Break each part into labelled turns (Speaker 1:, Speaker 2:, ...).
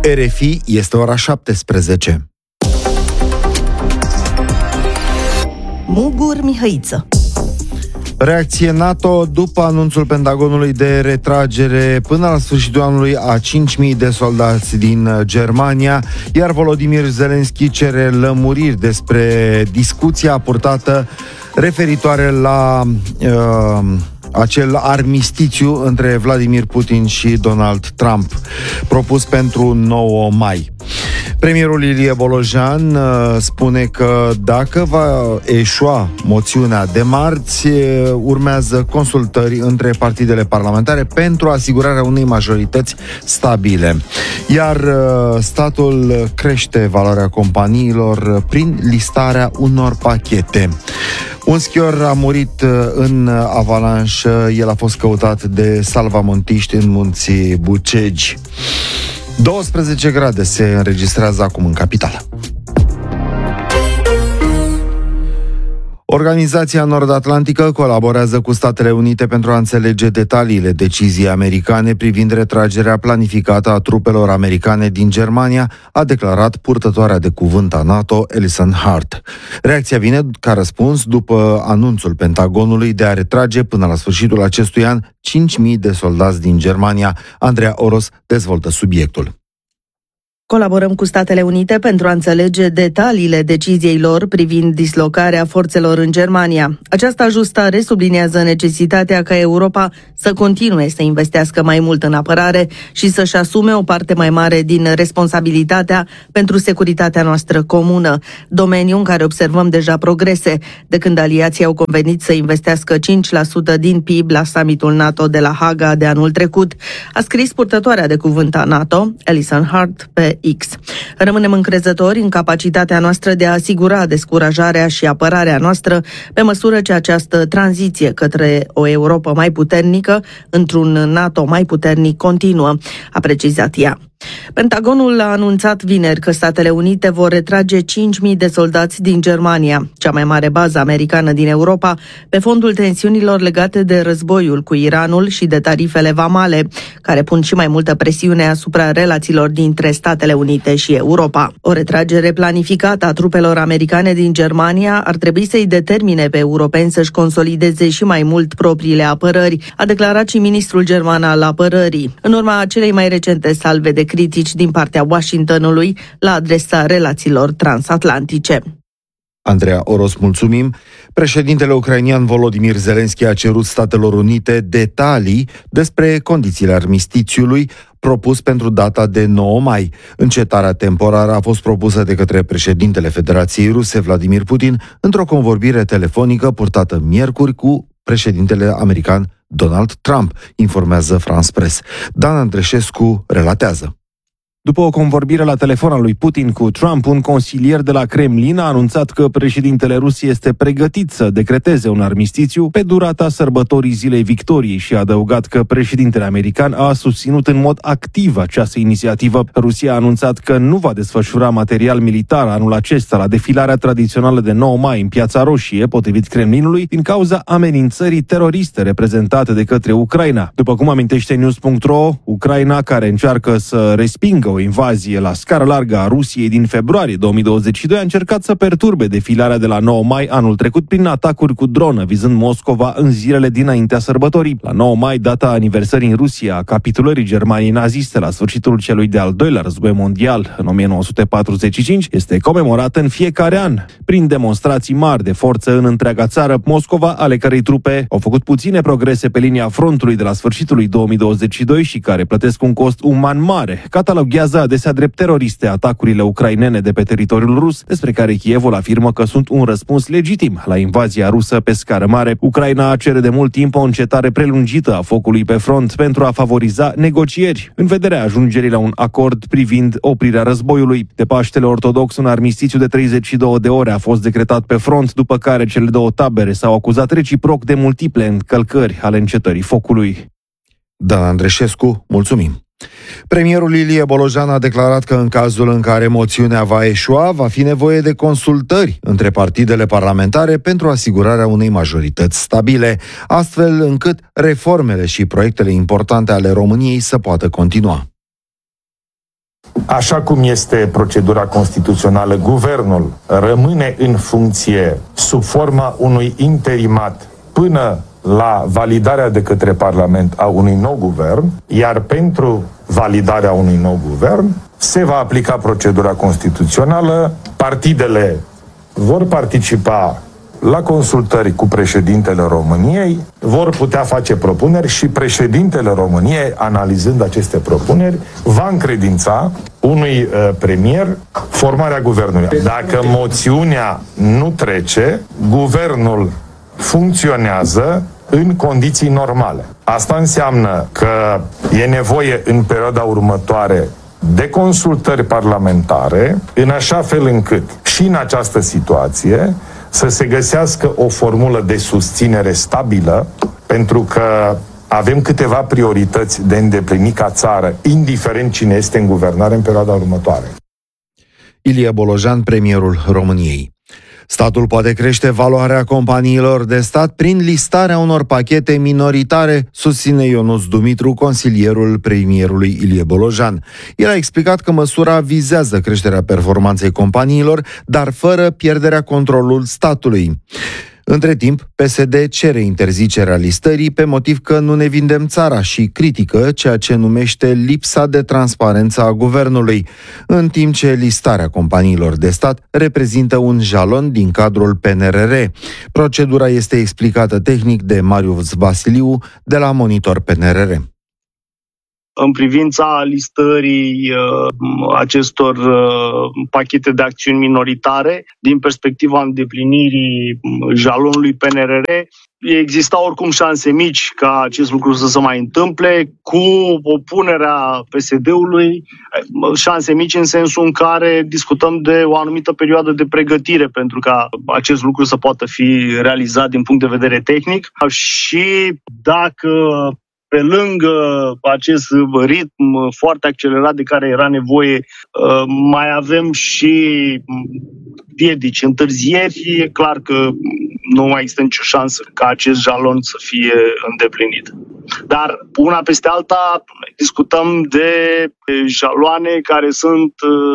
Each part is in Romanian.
Speaker 1: RFI, este ora 17.
Speaker 2: Mugur Mihăiță.
Speaker 1: Reacție NATO după anunțul Pentagonului de retragere până la sfârșitul anului a 5.000 de soldați din Germania, iar Volodymyr Zelensky cere lămuriri despre discuția purtată referitoare la acel armistițiu între Vladimir Putin și Donald Trump, propus pentru 9 mai. Premierul Ilie Bolojan spune că dacă va eșua moțiunea de marți, urmează consultări între partidele parlamentare pentru asigurarea unei majorități stabile. Iar statul crește valoarea companiilor prin listarea unor pachete. Un schior a murit în avalanșă, el a fost căutat de salvamontiști în munții Bucegi. 12 grade se înregistrează acum în capitală. Organizația Nord-Atlantică colaborează cu Statele Unite pentru a înțelege detaliile deciziei americane privind retragerea planificată a trupelor americane din Germania, a declarat purtătoarea de cuvânt a NATO, Alison Hart. Reacția vine ca răspuns după anunțul Pentagonului de a retrage până la sfârșitul acestui an 5.000 de soldați din Germania. Andreea Oros dezvoltă subiectul.
Speaker 2: Colaborăm cu Statele Unite pentru a înțelege detaliile deciziei lor privind dislocarea forțelor în Germania. Această ajustare subliniază necesitatea ca Europa să continue să investească mai mult în apărare și să-și asume o parte mai mare din responsabilitatea pentru securitatea noastră comună, domeniu în care observăm deja progrese, de când aliații au convenit să investească 5% din PIB la summitul NATO de la Haga de anul trecut, a scris purtătoarea de cuvânt a NATO, Alison Hart, pe X. Rămânem încrezători în capacitatea noastră de a asigura descurajarea și apărarea noastră pe măsură ce această tranziție către o Europă mai puternică, într-un NATO mai puternic, continuă, a precizat ea. Pentagonul a anunțat vineri că Statele Unite vor retrage 5.000 de soldați din Germania, cea mai mare bază americană din Europa, pe fondul tensiunilor legate de războiul cu Iranul și de tarifele vamale, care pun și mai multă presiune asupra relațiilor dintre Statele Unite și Europa. O retragere planificată a trupelor americane din Germania ar trebui să-i determine pe europeni să-și consolideze și mai mult propriile apărări, a declarat și ministrul german al apărării, în urma celei mai recente salve de critici din partea Washingtonului la adresa relațiilor transatlantice.
Speaker 1: Andreea Oros, mulțumim. Președintele ucrainian Volodymyr Zelensky a cerut Statelor Unite detalii despre condițiile armistițiului propus pentru data de 9 mai. Încetarea temporară a fost propusă de către președintele Federației Ruse, Vladimir Putin, într-o convorbire telefonică purtată miercuri cu președintele american Donald Trump, informează France Press. Dan Andreșescu relatează.
Speaker 3: După o convorbire la telefon a lui Putin cu Trump, un consilier de la Kremlin a anunțat că președintele Rusiei este pregătit să decreteze un armistițiu pe durata sărbătorii Zilei Victoriei și a adăugat că președintele american a susținut în mod activ această inițiativă. Rusia a anunțat că nu va desfășura material militar anul acesta la defilarea tradițională de 9 mai în Piața Roșie, potrivit Kremlinului, din cauza amenințării teroriste reprezentate de către Ucraina. După cum amintește News.ro, Ucraina, care încearcă să respingă o invazie la scară largă a Rusiei din februarie 2022, a încercat să perturbe defilarea de la 9 mai anul trecut prin atacuri cu dronă, vizând Moscova în zilele dinaintea sărbătorii. La 9 mai, data aniversării în Rusia a capitulării Germaniei naziste la sfârșitul celui de-al doilea război mondial, în 1945, este comemorată în fiecare an, prin demonstrații mari de forță în întreaga țară. Moscova, ale cărei trupe au făcut puține progrese pe linia frontului de la sfârșitul lui 2022 și care plătesc un cost uman mare, cataloghează adesea drept teroriste atacurile ucrainene de pe teritoriul rus, despre care Kievul afirmă că sunt un răspuns legitim la invazia rusă pe scară mare. Ucraina cere de mult timp o încetare prelungită a focului pe front pentru a favoriza negocieri, în vederea ajungerii la un acord privind oprirea războiului. De Paștele Ortodox, un armistițiu de 32 de ore a fost decretat pe front, după care cele două tabere s-au acuzat reciproc de multiple încălcări ale încetării focului.
Speaker 1: Dan Andreșescu, mulțumim. Premierul Ilie Bolojan a declarat că în cazul în care moțiunea va eșua, va fi nevoie de consultări între partidele parlamentare pentru asigurarea unei majorități stabile, astfel încât reformele și proiectele importante ale României să poată continua.
Speaker 4: Așa cum este procedura constituțională, guvernul rămâne în funcție sub forma unui interimat până la validarea de către Parlament a unui nou guvern, iar pentru validarea unui nou guvern se va aplica procedura constituțională, partidele vor participa la consultări cu președintele României, vor putea face propuneri și președintele României, analizând aceste propuneri, va încredința unui premier formarea guvernului. Dacă moțiunea nu trece, guvernul funcționează în condiții normale. Asta înseamnă că e nevoie în perioada următoare de consultări parlamentare, în așa fel încât și în această situație să se găsească o formulă de susținere stabilă, pentru că avem câteva priorități de îndeplinit ca țară, indiferent cine este în guvernare în perioada următoare.
Speaker 1: Ilie Bolojan, premierul României. Statul poate crește valoarea companiilor de stat prin listarea unor pachete minoritare, susține Ionuț Dumitru, consilierul premierului Ilie Bolojan. El a explicat că măsura vizează creșterea performanței companiilor, dar fără pierderea controlului statului. Între timp, PSD cere interzicerea listării pe motiv că nu ne vindem țara și critică ceea ce numește lipsa de transparență a guvernului, în timp ce listarea companiilor de stat reprezintă un jalon din cadrul PNRR. Procedura este explicată tehnic de Marius Vasiliu de la Monitor PNRR.
Speaker 5: În privința listării acestor pachete de acțiuni minoritare, din perspectiva îndeplinirii jalonului PNRR, exista oricum șanse mici ca acest lucru să se mai întâmple, cu opunerea PSD-ului, șanse mici în sensul în care discutăm de o anumită perioadă de pregătire pentru ca acest lucru să poată fi realizat din punct de vedere tehnic. Și dacă pe lângă acest ritm foarte accelerat de care era nevoie, mai avem și piedici, întârzieri, e clar că nu mai există nicio șansă ca acest jalon să fie îndeplinit. Dar, una peste alta, discutăm de jaloane care sunt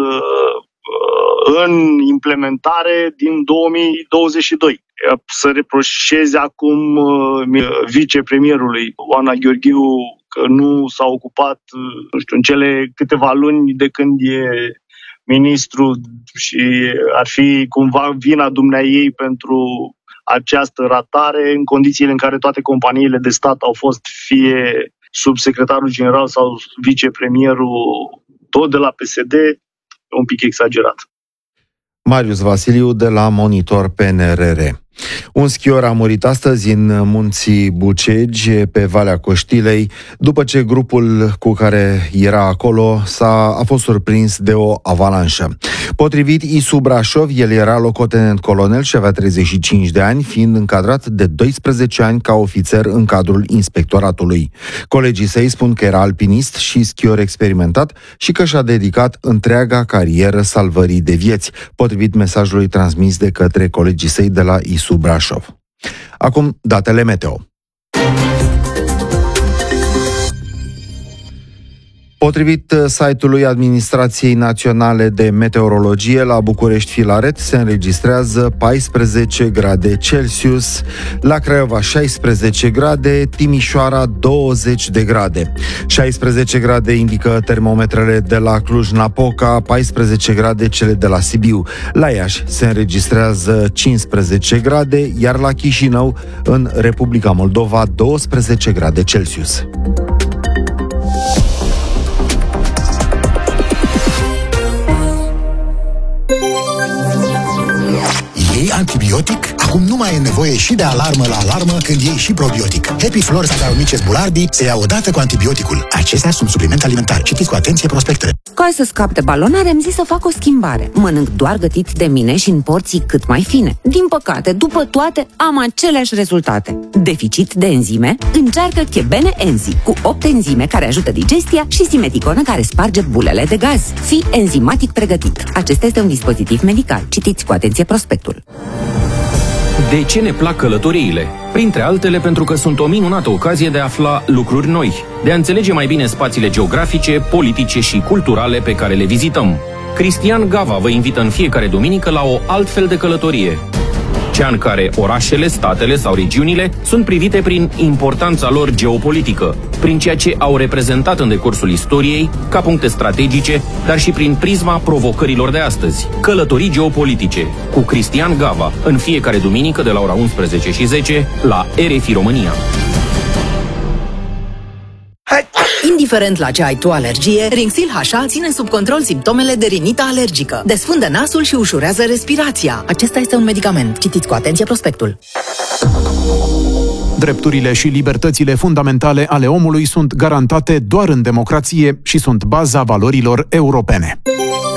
Speaker 5: în implementare din 2022. Să reproșeze acum vicepremierului Oana Gheorghiu că nu s-a ocupat, în cele câteva luni de când e ministru și ar fi cumva vina dumneaei pentru această ratare, în condițiile în care toate companiile de stat au fost fie subsecretarul general sau vicepremierul tot de la PSD, un pic exagerat.
Speaker 1: Marius Vasiliu de la Monitor PNRR. Un schior a murit astăzi în munții Bucegi, pe Valea Coștilei, după ce grupul cu care era acolo a fost surprins de o avalanșă. Potrivit ISU Brașov, el era locotenent colonel și avea 35 de ani, fiind încadrat de 12 ani ca ofițer în cadrul inspectoratului. Colegii săi spun că era alpinist și schior experimentat și că și-a dedicat întreaga carieră salvării de vieți, potrivit mesajului transmis de către colegii săi de la ISU Brașov. Acum, datele meteo. Potrivit site-ului Administrației Naționale de Meteorologie, la București Filaret se înregistrează 14 grade Celsius, la Craiova 16 grade, Timișoara 20 de grade. 16 grade indică termometrele de la Cluj-Napoca, 14 grade cele de la Sibiu. La Iași se înregistrează 15 grade, iar la Chișinău, în Republica Moldova, 12 grade Celsius.
Speaker 6: Iei antibiotic? Acum nu mai e nevoie și de alarmă la alarmă când iei și probiotic. Happy Flora sau Mices Bulardi se ia odată cu antibioticul. Acestea sunt suplimente alimentare. Citiți cu atenție prospectele.
Speaker 7: Ca să scap de balonare, am zis să fac o schimbare. Mănânc doar gătit de mine și în porții cât mai fine. Din păcate, după toate, am aceleași rezultate. Deficit de enzime? Încearcă Chebene Enzi, cu 8 enzime care ajută digestia și simeticonă care sparge bulele de gaz. Fii enzimatic pregătit. Acesta este un dispozitiv medical. Citiți cu atenție prospectul.
Speaker 8: De ce ne plac călătoriile? Printre altele pentru că sunt o minunată ocazie de a afla lucruri noi, de a înțelege mai bine spațiile geografice, politice și culturale pe care le vizităm. Cristian Gava vă invită în fiecare duminică la o altfel de călătorie. Cea în care orașele, statele sau regiunile sunt privite prin importanța lor geopolitică, prin ceea ce au reprezentat în decursul istoriei, ca puncte strategice, dar și prin prisma provocărilor de astăzi. Călătorii geopolitice, cu Cristian Gava, în fiecare duminică de la ora 11:10 la RFI România.
Speaker 9: Indiferent la ce ai tu alergie, Rinxil HA ține sub control simptomele de rinită alergică. Desfundă nasul și ușurează respirația. Acesta este un medicament. Citiți cu atenție prospectul.
Speaker 10: Drepturile și libertățile fundamentale ale omului sunt garantate doar în democrație și sunt baza valorilor europene.